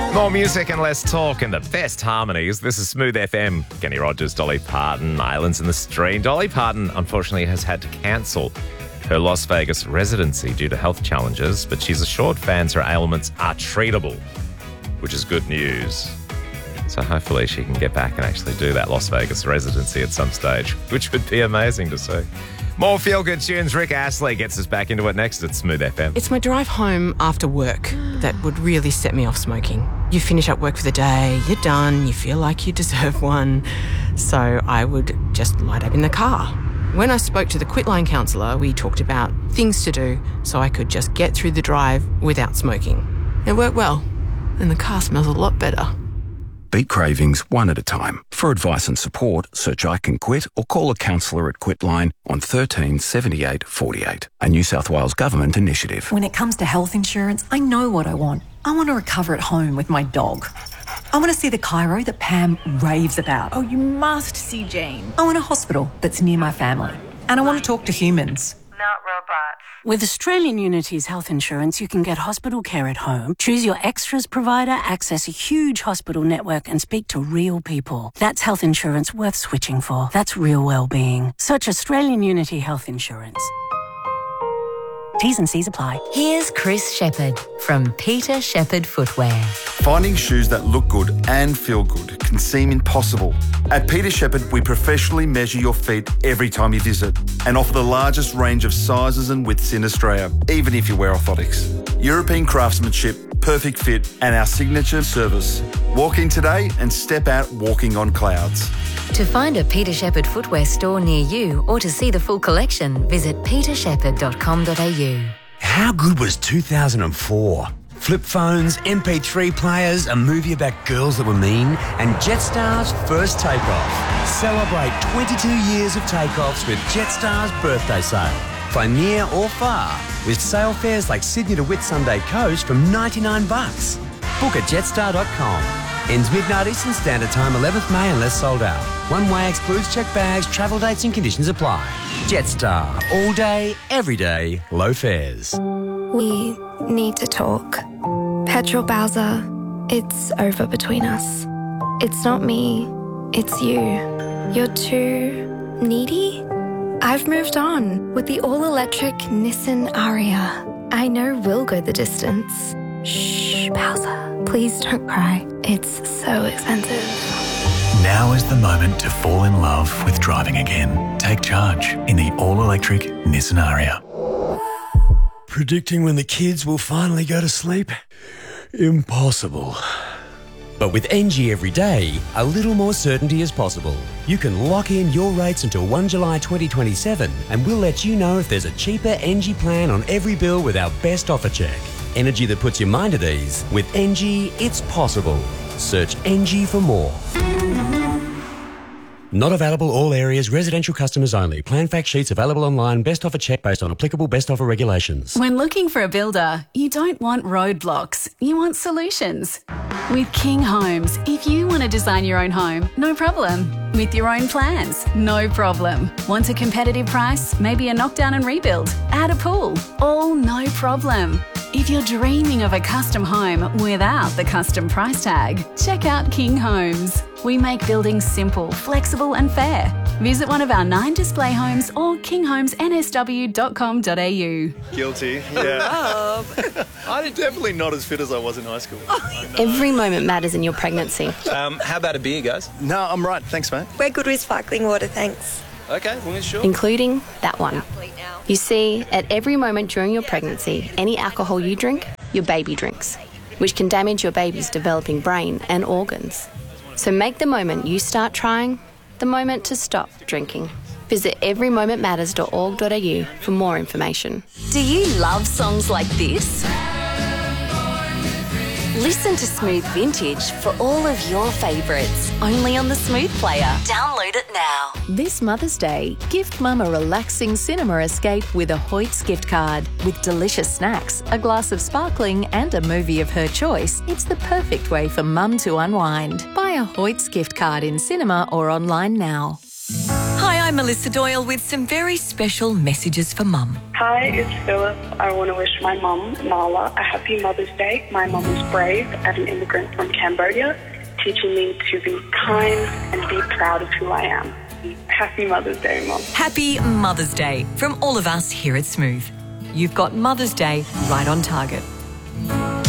More music and less talk and the best harmonies. This is Smooth FM. Kenny Rogers, Dolly Parton, Islands in the Stream. Dolly Parton, unfortunately, has had to cancel her Las Vegas residency due to health challenges, but she's assured fans her ailments are treatable, which is good news. So hopefully she can get back and actually do that Las Vegas residency at some stage, which would be amazing to see. More feel-good tunes. Rick Astley gets us back into it next at Smooth FM. It's my drive home after work that would really set me off smoking. You finish up work for the day, you're done, you feel like you deserve one. So I would just light up in the car. When I spoke to the Quitline counsellor, we talked about things to do so I could just get through the drive without smoking. It worked well, and the car smells a lot better. Beat cravings one at a time. For advice and support, search I Can Quit or call a counsellor at Quitline on 13 78 48, a New South Wales Government initiative. When it comes to health insurance, I know what I want. I want to recover at home with my dog. I want to see the chiro that Pam raves about. Oh, you must see Jane. I want a hospital that's near my family. And I want to talk to humans. Not robots. With Australian Unity's health insurance, you can get hospital care at home, choose your extras provider, access a huge hospital network and speak to real people. That's health insurance worth switching for. That's real well-being. Search Australian Unity Health Insurance. T's and C's apply. Here's Chris Shepherd from Peter Shepherd Footwear. Finding shoes that look good and feel good can seem impossible. At Peter Shepherd, we professionally measure your feet every time you visit and offer the largest range of sizes and widths in Australia, even if you wear orthotics. European craftsmanship, perfect fit, and our signature service. Walk in today and step out walking on clouds. To find a Peter Shepherd Footwear store near you or to see the full collection, visit petershepherd.com.au. How good was 2004? Flip phones, MP3 players, a movie about girls that were mean, and Jetstar's first takeoff. Celebrate 22 years of takeoffs with Jetstar's birthday sale. Fly near or far with sale fares like Sydney to Whitsunday Coast from $99. Book at jetstar.com. Ends midnight Eastern Standard Time, 11th May unless sold out. One way excludes checked bags, travel dates and conditions apply. Jetstar. All day, every day, low fares. We need to talk. Petrol Bowser, it's over between us. It's not me, it's you. You're too needy? I've moved on with the all-electric Nissan Ariya. I know we'll go the distance. Shh, Bowser. Please don't cry. It's so expensive. Now is the moment to fall in love with driving again. Take charge in the all-electric Nissan Ariya. Predicting when the kids will finally go to sleep? Impossible. But with NG every day, a little more certainty is possible. You can lock in your rates until 1 July 2027 and we'll let you know if there's a cheaper NG plan on every bill with our best offer check. Energy that puts your mind at ease. With NG, it's possible. Search NG for more. Not available all areas, residential customers only. Plan fact sheets available online. Best offer check based on applicable best offer regulations. When looking for a builder, you don't want roadblocks. You want solutions. With King Homes, if you want to design your own home, no problem. With your own plans, no problem. Want a competitive price? Maybe a knockdown and rebuild? Add a pool? All no problem. If you're dreaming of a custom home without the custom price tag, check out King Homes. We make building simple, flexible and fair. Visit one of our 9 display homes or kinghomesnsw.com.au. Guilty, yeah. I'm definitely not as fit as I was in high school. Every moment matters in your pregnancy. How about a beer, guys? No, I'm right. Thanks, mate. We're good with sparkling water, thanks. Okay, well, sure. Including that one. You see, at every moment during your pregnancy, any alcohol you drink, your baby drinks, which can damage your baby's developing brain and organs. So make the moment you start trying the moment to stop drinking. Visit everymomentmatters.org.au for more information. Do you love songs like this? Listen to Smooth Vintage for all of your favourites, only on the Smooth Player. Download it now. This Mother's Day, gift Mum a relaxing cinema escape with a Hoyts gift card. With delicious snacks, a glass of sparkling and a movie of her choice, it's the perfect way for Mum to unwind. Buy a Hoyts gift card in cinema or online now. Hi, I'm Melissa Doyle with some very special messages for Mum. Hi, it's Phyllis. I want to wish my mum, Nala, a happy Mother's Day. My mum is brave as an immigrant from Cambodia, teaching me to be kind and be proud of who I am. Happy Mother's Day, Mum. Happy Mother's Day from all of us here at Smooth. You've got Mother's Day right on target.